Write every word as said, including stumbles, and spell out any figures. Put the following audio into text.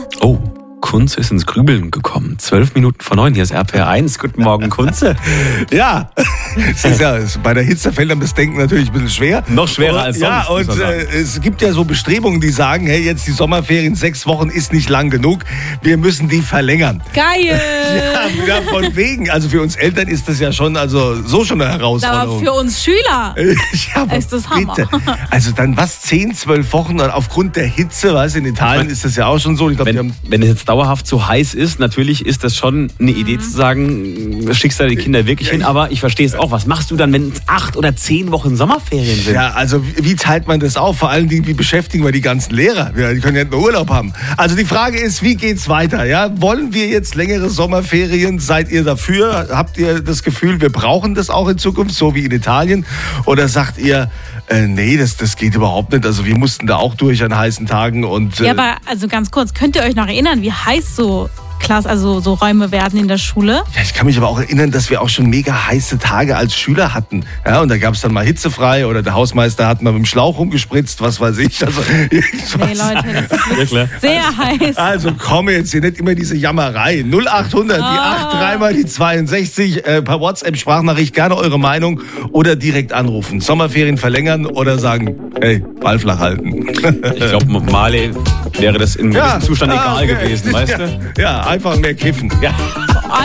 Oh, Kunze ist ins Grübeln gekommen. Zwölf Minuten vor neun, hier ist R P R eins. Guten Morgen, Kunze. Ja, es ist ja bei der Hitze fällt einem das Denken natürlich ein bisschen schwer. Noch schwerer als sonst. Ja, und äh, es gibt ja so Bestrebungen, die sagen, hey, jetzt die Sommerferien, sechs Wochen ist nicht lang genug. Wir müssen die verlängern. Geil! Ja, ja, von wegen. Also für uns Eltern ist das ja schon, also so schon eine Herausforderung. Aber für uns Schüler ja, aber ist das Hammer. bitte. Also dann was, zehn, zwölf Wochen und aufgrund der Hitze, weißt du, in Italien ist das ja auch schon so. Ich glaub, die Wenn, haben wenn es jetzt dauerhaft so heiß ist, natürlich ist das schon eine Idee zu sagen, schickst du die Kinder wirklich hin, aber ich verstehe es auch. Was machst du dann, wenn es acht oder zehn Wochen Sommerferien sind? Ja, also wie, wie teilt man das auf? Vor allen Dingen, wie beschäftigen wir die ganzen Lehrer? Ja, die können ja nur Urlaub haben. Also die Frage ist, wie geht's weiter? Ja, wollen wir jetzt längere Sommerferien? Seid ihr dafür? Habt ihr das Gefühl, wir brauchen das auch in Zukunft, so wie in Italien? Oder sagt ihr, äh, nee, das, das geht überhaupt nicht. Also wir mussten da auch durch an heißen Tagen. Und, äh, Ja, aber also ganz kurz, könnt ihr euch noch erinnern, wie heiß so Klasse, also so Räume werden in der Schule? Ja, ich kann mich aber auch erinnern, dass wir auch schon mega heiße Tage als Schüler hatten. Ja, und da gab es dann mal hitzefrei oder der Hausmeister hat mal mit dem Schlauch rumgespritzt, was weiß ich. Also, Nee, Leute, das ist wirklich klar. sehr heiß. also komm jetzt hier nicht immer diese Jammerei. null achthundert, die acht, dreimal die zweiundsechzig, äh, per WhatsApp-Sprachnachricht gerne eure Meinung oder direkt anrufen. Sommerferien verlängern oder sagen, hey, Ball flach halten. Ich glaube, Marley wäre das in einem Ja. gewissen Zustand Ah, egal okay. gewesen, weißt ja. du? Ja, einfach mehr kiffen. Ja.